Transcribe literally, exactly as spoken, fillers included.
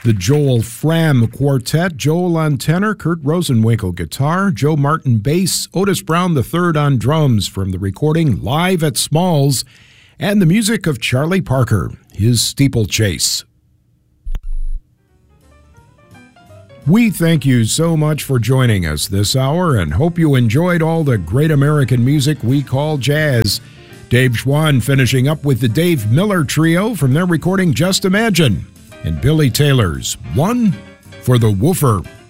The Joel Fram Quartet, Joel on tenor, Kurt Rosenwinkel guitar, Joe Martin bass, Otis Brown the third on drums from the recording Live at Smalls, and the music of Charlie Parker, his Steeplechase. We thank you so much for joining us this hour and hope you enjoyed all the great American music we call jazz. Dave Schwann finishing up with the Dave Miller Trio from their recording Just Imagine, and Billy Taylor's One for the Woofer.